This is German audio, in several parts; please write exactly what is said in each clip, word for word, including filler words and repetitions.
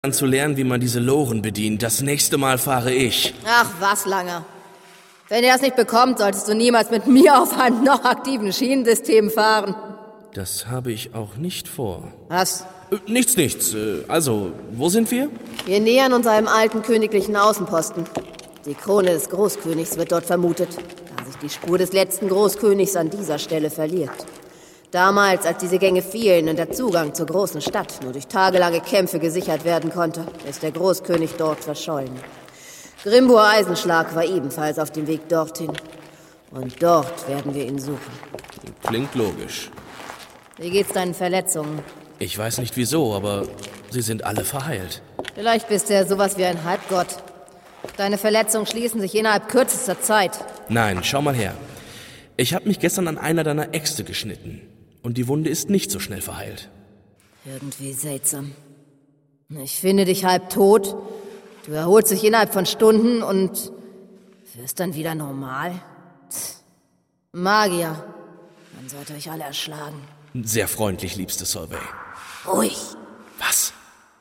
an zu lernen, wie man diese Loren bedient. Das nächste Mal fahre ich. Ach, was lange. Wenn ihr das nicht bekommt, solltest du niemals mit mir auf einem noch aktiven Schienensystem fahren. Das habe ich auch nicht vor. Was? Äh, nichts, nichts. Äh, also, wo sind wir? Wir nähern uns einem alten königlichen Außenposten. Die Krone des Großkönigs wird dort vermutet, da sich die Spur des letzten Großkönigs an dieser Stelle verliert. Damals, als diese Gänge fielen und der Zugang zur großen Stadt nur durch tagelange Kämpfe gesichert werden konnte, ist der Großkönig dort verschollen. Grimbour Eisenschlag war ebenfalls auf dem Weg dorthin. Und dort werden wir ihn suchen. Klingt logisch. Wie geht's deinen Verletzungen? Ich weiß nicht wieso, aber sie sind alle verheilt. Vielleicht bist du ja sowas wie ein Halbgott. Deine Verletzungen schließen sich innerhalb kürzester Zeit. Nein, schau mal her. Ich habe mich gestern an einer deiner Äxte geschnitten. Und die Wunde ist nicht so schnell verheilt. Irgendwie seltsam. Ich finde dich halb tot. Du erholst dich innerhalb von Stunden und wirst dann wieder normal. Magier. Man sollte euch alle erschlagen. Sehr freundlich, liebste Solveig. Ruhig. Was?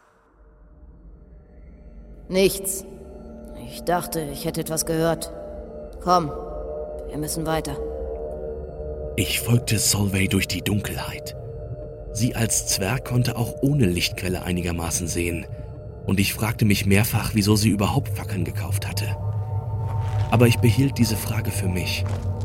Nichts. Ich dachte, ich hätte etwas gehört. Komm, wir müssen weiter. Ich folgte Solveig durch die Dunkelheit. Sie als Zwerg konnte auch ohne Lichtquelle einigermaßen sehen. Und ich fragte mich mehrfach, wieso sie überhaupt Fackeln gekauft hatte. Aber ich behielt diese Frage für mich.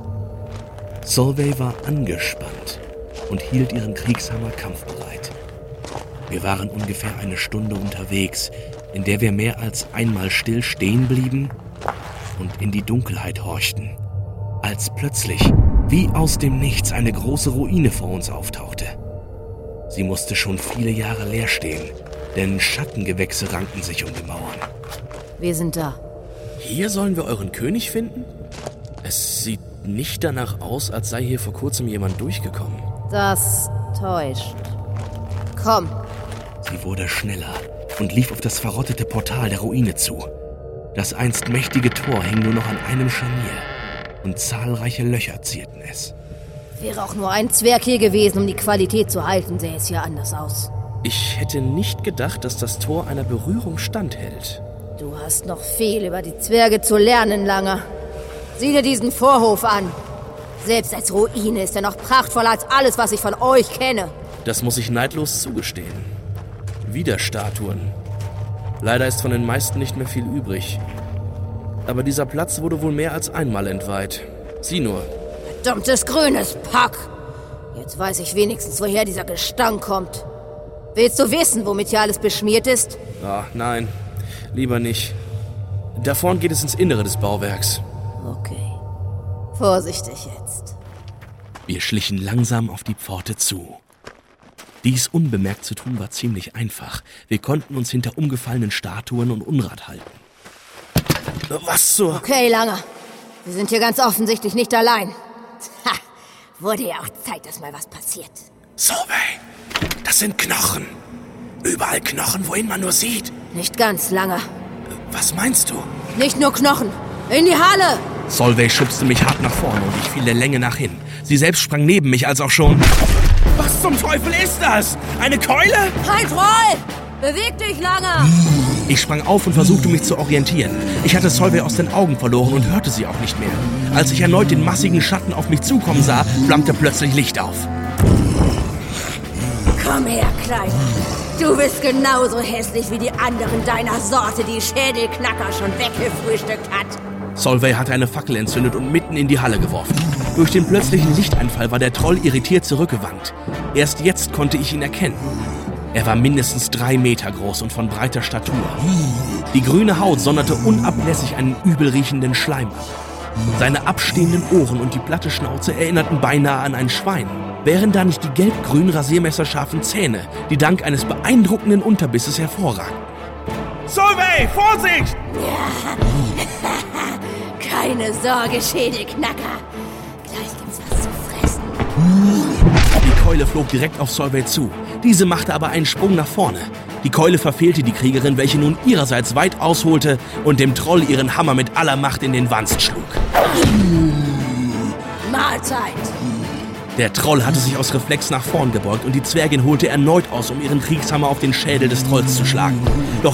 Solveig war angespannt und hielt ihren Kriegshammer kampfbereit. Wir waren ungefähr eine Stunde unterwegs, in der wir mehr als einmal still stehen blieben und in die Dunkelheit horchten, als plötzlich, wie aus dem Nichts, eine große Ruine vor uns auftauchte. Sie musste schon viele Jahre leer stehen, denn Schattengewächse rankten sich um die Mauern. Wir sind da. Hier sollen wir euren König finden? Es sieht nicht danach aus, als sei hier vor kurzem jemand durchgekommen. Das täuscht. Komm. Sie wurde schneller und lief auf das verrottete Portal der Ruine zu. Das einst mächtige Tor hing nur noch an einem Scharnier und zahlreiche Löcher zierten es. Wäre auch nur ein Zwerg hier gewesen, um die Qualität zu halten, sähe es hier anders aus. Ich hätte nicht gedacht, dass das Tor einer Berührung standhält. Du hast noch viel über die Zwerge zu lernen, Langer. Sieh dir diesen Vorhof an. Selbst als Ruine ist er noch prachtvoller als alles, was ich von euch kenne. Das muss ich neidlos zugestehen. Wieder Statuen. Leider ist von den meisten nicht mehr viel übrig. Aber dieser Platz wurde wohl mehr als einmal entweiht. Sieh nur. Verdammtes grünes Pack! Jetzt weiß ich wenigstens, woher dieser Gestank kommt. Willst du wissen, womit hier alles beschmiert ist? Ah, nein. Lieber nicht. Da vorn geht es ins Innere des Bauwerks. Okay. Vorsichtig jetzt. Wir schlichen langsam auf die Pforte zu. Dies unbemerkt zu tun war ziemlich einfach. Wir konnten uns hinter umgefallenen Statuen und Unrat halten. Was zur... Okay, Langer. Wir sind hier ganz offensichtlich nicht allein. Ha! Wurde ja auch Zeit, dass mal was passiert. Solveig, das sind Knochen. Überall Knochen, wohin man nur sieht. Nicht ganz, Langer. Was meinst du? Nicht nur Knochen. In die Halle! Solveig schubste mich hart nach vorne und ich fiel der Länge nach hin. Sie selbst sprang neben mich, als auch schon... Was zum Teufel ist das? Eine Keule? Ein Troll! Beweg dich, Langer! Ich sprang auf und versuchte mich zu orientieren. Ich hatte Solveig aus den Augen verloren und hörte sie auch nicht mehr. Als ich erneut den massigen Schatten auf mich zukommen sah, flammte plötzlich Licht auf. Komm her, Kleiner. Du bist genauso hässlich wie die anderen deiner Sorte, die Schädelknacker schon weggefrühstückt hat. Solveig hatte eine Fackel entzündet und mitten in die Halle geworfen. Durch den plötzlichen Lichteinfall war der Troll irritiert zurückgewankt. Erst jetzt konnte ich ihn erkennen. Er war mindestens drei Meter groß und von breiter Statur. Die grüne Haut sonderte unablässig einen übelriechenden Schleim ab. Seine abstehenden Ohren und die platte Schnauze erinnerten beinahe an ein Schwein. Wären da nicht die gelb-grün rasiermesserscharfen Zähne, die dank eines beeindruckenden Unterbisses hervorragten. Solveig, Vorsicht! Ja. Keine Sorge, Schädelknacker. Gleich gibt's was zu fressen. Die Keule flog direkt auf Solveig zu. Diese machte aber einen Sprung nach vorne. Die Keule verfehlte die Kriegerin, welche nun ihrerseits weit ausholte und dem Troll ihren Hammer mit aller Macht in den Wanst schlug. Mahlzeit! Der Troll hatte sich aus Reflex nach vorn gebeugt und die Zwergin holte erneut aus, um ihren Kriegshammer auf den Schädel des Trolls zu schlagen. Doch